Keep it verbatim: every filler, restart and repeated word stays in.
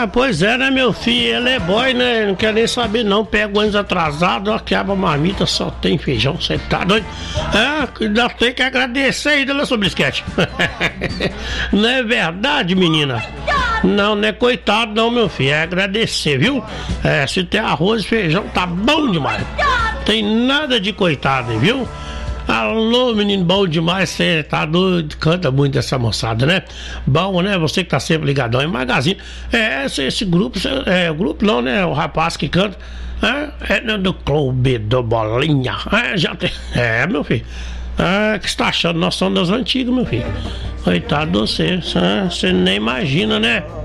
Ah, pois é, né, meu filho? Ele é boy, né? Não quer nem saber, não. Pega o ônibus atrasado, ó, que a marmita só tem feijão. Você tá doido? Ah, ainda tem que agradecer ainda, né, seu bisquete? Não é verdade, menina? Não, não é coitado, não, meu filho. É agradecer, viu? É, se tem arroz e feijão, tá bom demais. Tem nada de coitado, viu? Alô, menino, bom demais, você tá doido, canta muito essa moçada, né? Bom, né? Você que tá sempre ligadão em Magazine. É, esse, esse grupo, é, o grupo não, né? O rapaz que canta, é, é do Clube do Bolinha. É, já tem, é, meu filho. É, que você tá achando? Nós somos das antigas, meu filho. Coitado de você, você nem imagina, né?